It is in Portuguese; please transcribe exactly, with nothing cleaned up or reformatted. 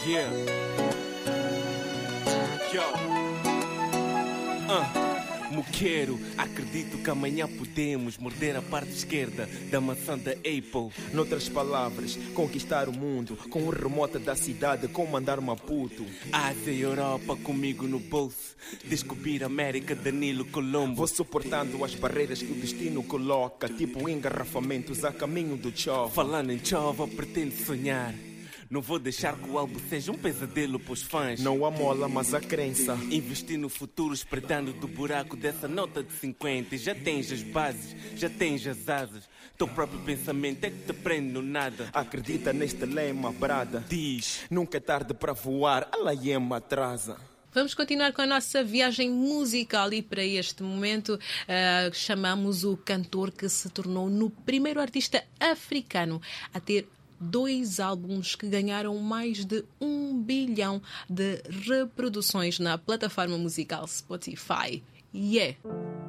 Yeah. Yo. Uh. Moqueiro, acredito que amanhã podemos morder a parte esquerda da maçã da Apple. Noutras palavras, conquistar o mundo com o remoto da cidade, comandar Maputo. Ásia e Europa comigo no bolso, descobrir a América, Danilo Colombo. Vou suportando as barreiras que o destino coloca, tipo engarrafamentos a caminho do chove. Falando em chova, pretendo sonhar. Não vou deixar que o álbum seja um pesadelo pros fãs. Não a mola, mas a crença. Investir no futuro, espreitando do buraco dessa nota de cinquenta. E já tens as bases, já tens as asas. Teu próprio pensamento é que te prende no nada. Acredita neste lema, brada. Diz, nunca é tarde para voar, a laiema atrasa. Vamos continuar com a nossa viagem musical e para este momento uh, chamamos o cantor que se tornou no primeiro artista africano a ter dois álbuns que ganharam mais de um bilhão de reproduções na plataforma musical Spotify. E yeah. é